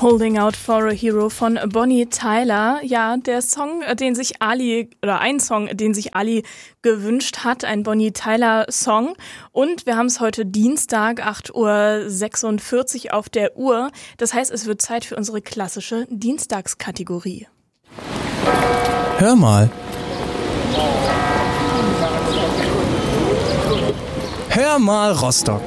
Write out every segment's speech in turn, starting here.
Holding Out for a Hero von Bonnie Tyler. Ja, der Song, ein Song, den sich Ali gewünscht hat, ein Bonnie Tyler Song. Und wir haben es heute Dienstag, 8:46 Uhr auf der Uhr. Das heißt, es wird Zeit für unsere klassische Dienstagskategorie. Hör mal. Hör mal Rostock.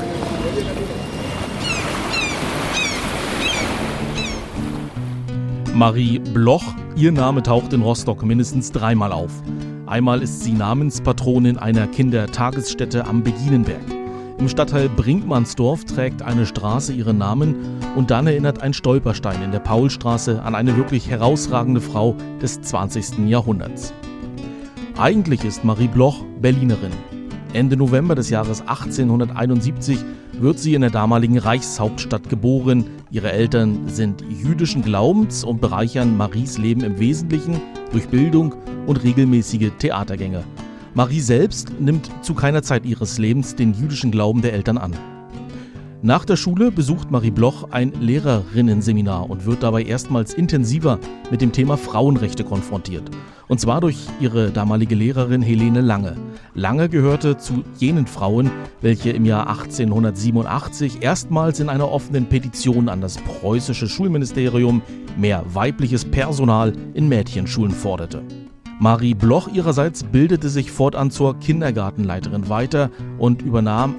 Marie Bloch, ihr Name taucht in Rostock mindestens dreimal auf. Einmal ist sie Namenspatronin einer Kindertagesstätte am Beginenberg. Im Stadtteil Brinkmannsdorf trägt eine Straße ihren Namen und dann erinnert ein Stolperstein in der Paulstraße an eine wirklich herausragende Frau des 20. Jahrhunderts. Eigentlich ist Marie Bloch Berlinerin. Ende November des Jahres 1871 wird sie in der damaligen Reichshauptstadt geboren. Ihre Eltern sind jüdischen Glaubens und bereichern Maries Leben im Wesentlichen durch Bildung und regelmäßige Theatergänge. Marie selbst nimmt zu keiner Zeit ihres Lebens den jüdischen Glauben der Eltern an. Nach der Schule besucht Marie Bloch ein Lehrerinnenseminar und wird dabei erstmals intensiver mit dem Thema Frauenrechte konfrontiert. Und zwar durch ihre damalige Lehrerin Helene Lange. Lange gehörte zu jenen Frauen, welche im Jahr 1887 erstmals in einer offenen Petition an das preußische Schulministerium mehr weibliches Personal in Mädchenschulen forderte. Marie Bloch ihrerseits bildete sich fortan zur Kindergartenleiterin weiter und übernahm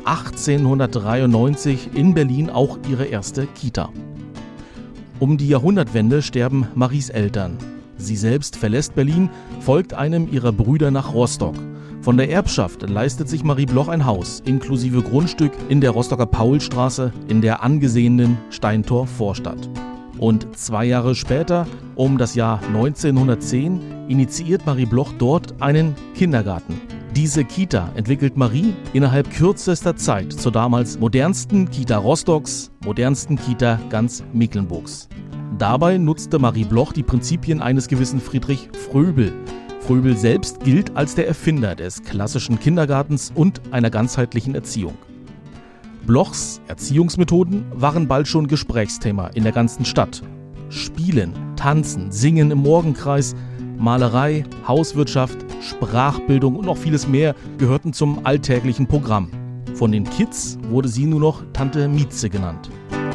1893 in Berlin auch ihre erste Kita. Um die Jahrhundertwende sterben Maries Eltern. Sie selbst verlässt Berlin, folgt einem ihrer Brüder nach Rostock. Von der Erbschaft leistet sich Marie Bloch ein Haus, inklusive Grundstück in der Rostocker Paulstraße in der angesehenen Steintor-Vorstadt. Und 2 Jahre später, um das Jahr 1910, initiiert Marie Bloch dort einen Kindergarten. Diese Kita entwickelt Marie innerhalb kürzester Zeit zur damals modernsten Kita Rostocks, modernsten Kita ganz Mecklenburgs. Dabei nutzte Marie Bloch die Prinzipien eines gewissen Friedrich Fröbel. Fröbel selbst gilt als der Erfinder des klassischen Kindergartens und einer ganzheitlichen Erziehung. Blochs Erziehungsmethoden waren bald schon Gesprächsthema in der ganzen Stadt. Spielen, Tanzen, Singen im Morgenkreis, Malerei, Hauswirtschaft, Sprachbildung und noch vieles mehr gehörten zum alltäglichen Programm. Von den Kids wurde sie nur noch Tante Mieze genannt.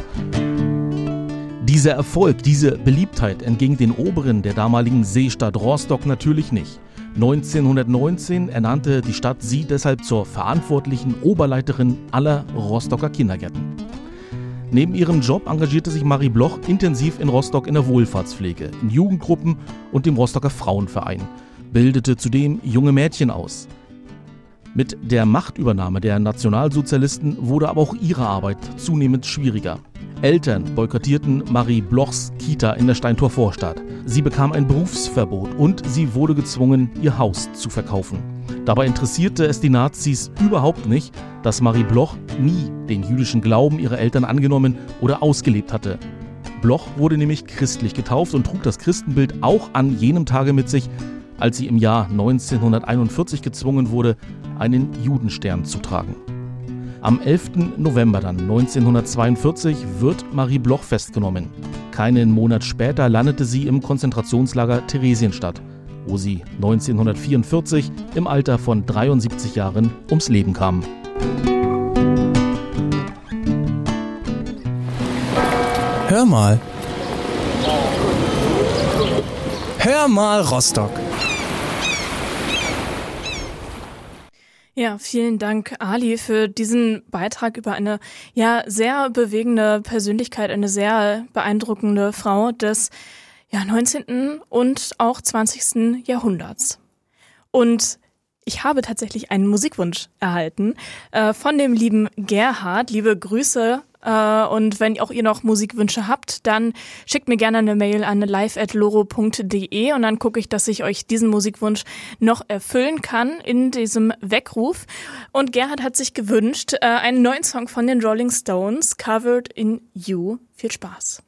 Dieser Erfolg, diese Beliebtheit entging den Oberen der damaligen Seestadt Rostock natürlich nicht. 1919 ernannte die Stadt sie deshalb zur verantwortlichen Oberleiterin aller Rostocker Kindergärten. Neben ihrem Job engagierte sich Marie Bloch intensiv in Rostock in der Wohlfahrtspflege, in Jugendgruppen und dem Rostocker Frauenverein, bildete zudem junge Mädchen aus. Mit der Machtübernahme der Nationalsozialisten wurde aber auch ihre Arbeit zunehmend schwieriger. Eltern boykottierten Marie Blochs Kita in der Steintor-Vorstadt. Sie bekam ein Berufsverbot und sie wurde gezwungen, ihr Haus zu verkaufen. Dabei interessierte es die Nazis überhaupt nicht, dass Marie Bloch nie den jüdischen Glauben ihrer Eltern angenommen oder ausgelebt hatte. Bloch wurde nämlich christlich getauft und trug das Christenbild auch an jenem Tage mit sich, als sie im Jahr 1941 gezwungen wurde, einen Judenstern zu tragen. Am 11. November dann 1942 wird Marie Bloch festgenommen. Keinen Monat später landete sie im Konzentrationslager Theresienstadt, wo sie 1944 im Alter von 73 Jahren ums Leben kam. Hör mal. Hör mal Rostock. Ja, vielen Dank, Ali, für diesen Beitrag über eine sehr bewegende Persönlichkeit, eine sehr beeindruckende Frau des 19. und auch 20. Jahrhunderts. Und ich habe tatsächlich einen Musikwunsch erhalten von dem lieben Gerhard. Liebe Grüße. Und wenn auch ihr noch Musikwünsche habt, dann schickt mir gerne eine Mail an live@loro.de und dann gucke ich, dass ich euch diesen Musikwunsch noch erfüllen kann in diesem Weckruf. Und Gerhard hat sich gewünscht, einen neuen Song von den Rolling Stones, Covered in You. Viel Spaß.